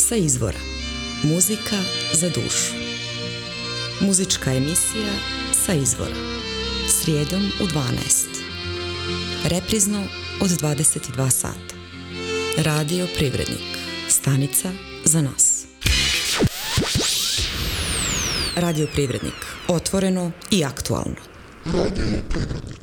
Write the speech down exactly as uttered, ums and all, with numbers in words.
Sa izvora. Muzika za dušu. Muzička emisija Sa izvora. Srijedom u dvanaest. Reprizno od dvadeset dva sata. Radio Privrednik. Stanica za nas. Radio Privrednik. Otvoreno i aktualno. Radio Privrednik.